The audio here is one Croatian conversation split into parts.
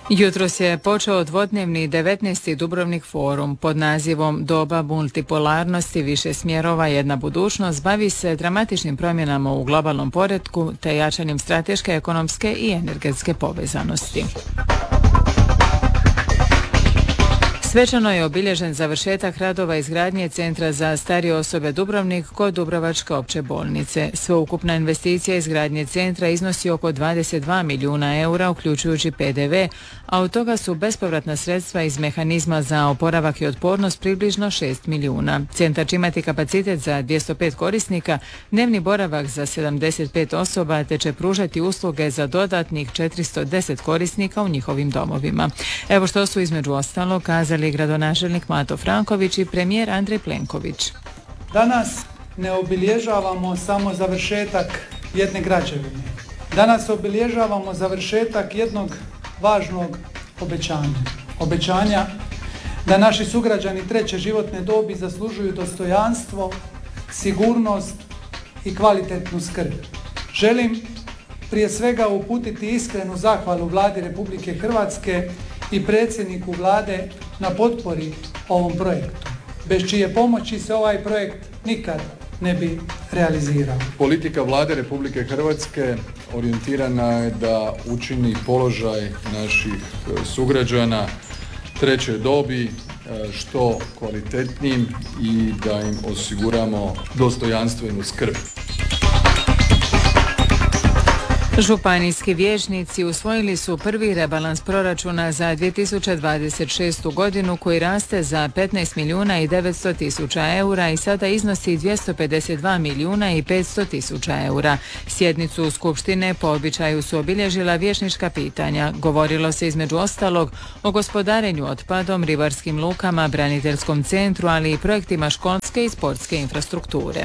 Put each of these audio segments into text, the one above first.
Jutros je počeo dvodnevni 19. Dubrovnik forum pod nazivom Doba multipolarnosti, više smjerova, jedna budućnost. Bavi se dramatičnim promjenama u globalnom poretku te jačanjem strateške, ekonomske i energetske povezanosti. Svečano je obilježen završetak radova izgradnje Centra za starije osobe Dubrovnik kod Dubrovačke opće bolnice. Sveukupna investicija izgradnje centra iznosi oko 22 milijuna eura, uključujući PDV, a od toga su bespovratna sredstva iz mehanizma za oporavak i otpornost približno 6 milijuna. Centar će imati kapacitet za 205 korisnika, dnevni boravak za 75 osoba, te će pružati usluge za dodatnih 410 korisnika u njihovim domovima. Evo što su između ostalog kazali gradonačelnik Mato Franković i premijer Andrej Plenković. Danas ne obilježavamo samo završetak jedne građevine. Danas obilježavamo završetak jednog važnog obećanja. Obećanja da naši sugrađani treće životne dobi zaslužuju dostojanstvo, sigurnost i kvalitetnu skrb. Želim prije svega uputiti iskrenu zahvalu Vladi Republike Hrvatske i predsjedniku Vlade na potpori ovom projektu, bez čije pomoći se ovaj projekt nikad ne bi realizirao. Politika Vlade Republike Hrvatske orijentirana je da učini položaj naših sugrađana treće dobi što kvalitetnijim i da im osiguramo dostojanstvenu skrb. Županijski vijećnici usvojili su prvi rebalans proračuna za 2026. godinu koji raste za 15 milijuna i 900 tisuća eura i sada iznosi 252 milijuna i 500 tisuća eura. Sjednicu Skupštine po običaju su obilježila vijećnička pitanja. Govorilo se između ostalog o gospodarenju otpadom, ribarskim lukama, braniteljskom centru, ali i projektima školske i sportske infrastrukture.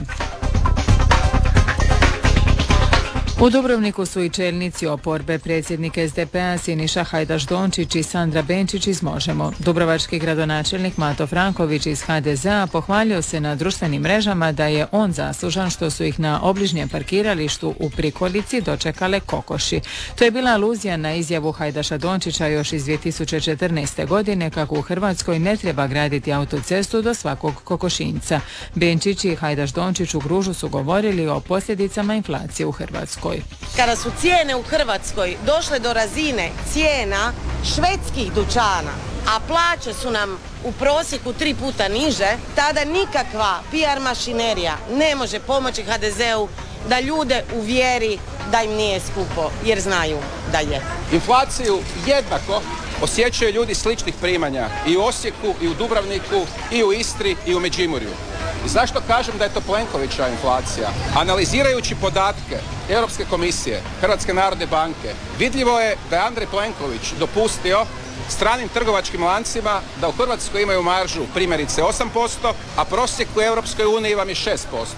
U Dubrovniku su i čelnici oporbe, predsjednik SDP-a Siniša Hajdaš-Dončić i Sandra Benčić iz Možemo. Dubrovački gradonačelnik Mato Franković iz HDZ-a pohvalio se na društvenim mrežama da je on zaslužan što su ih na obližnjem parkiralištu u Prikolici dočekale kokoši. To je bila aluzija na izjavu Hajdaša Dončića još iz 2014. godine kako u Hrvatskoj ne treba graditi autocestu do svakog kokošinjca. Benčić i Hajdaš-Dončić u Gružu su govorili o posljedicama inflacije u Hrvatskoj. Kada su cijene u Hrvatskoj došle do razine cijena švedskih dućana, a plaće su nam u prosjeku 3 puta niže, tada nikakva PR mašinerija ne može pomoći HDZ-u da ljude uvjeri da im nije skupo, jer znaju da je. Inflaciju jednako osjećaju ljudi sličnih primanja i u Osijeku, i u Dubrovniku, i u Istri, i u Međimurju. I zašto kažem da je to Plenkovićeva inflacija? Analizirajući podatke Europske komisije, Hrvatske narodne banke, vidljivo je da je Andrej Plenković dopustio stranim trgovačkim lancima da u Hrvatskoj imaju maržu primjerice 8%, a prosjek u Europskoj uniji vam je 6%.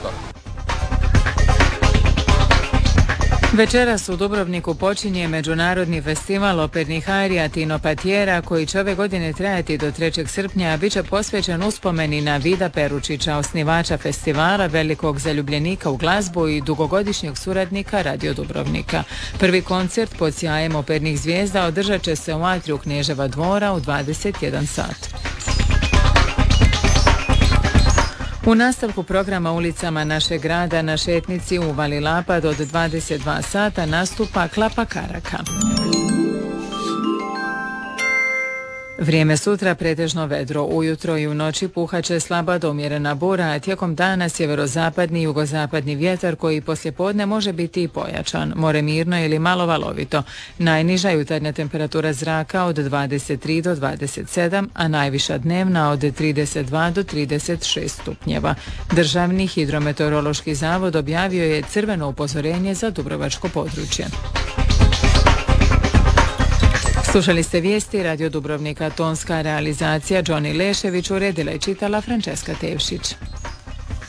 Večeras u Dubrovniku počinje Međunarodni festival opernih arija Tino Patjera koji će ove godine trajati do 3. srpnja, a bit će posvećen uspomeni na Vida Peručića, osnivača festivala, velikog zaljubljenika u glazbu i dugogodišnjeg suradnika Radio Dubrovnika. Prvi koncert pod sjajem opernih zvijezda održat će se u atriju Kneževa dvora u 21 sat. U nastavku programa ulicama našeg grada na šetnici u Vali Lapad od 22 sata nastupa Klapa Karaka. Vrijeme sutra pretežno vedro, ujutro i u noći puhaće slaba do umjerena bura, a tijekom dana sjeverozapadni i jugozapadni vjetar koji poslijepodne može biti i pojačan, more mirno ili malo valovito. Najniža jutarnja temperatura zraka od 23 do 27, a najviša dnevna od 32 do 36 stupnjeva. Državni hidrometeorološki zavod objavio je crveno upozorenje za dubrovačko područje. Slušali ste vijesti Radio Dubrovnika, tonska realizacija Đoni Lešević, uredila i čitala Frančeska Tevšić.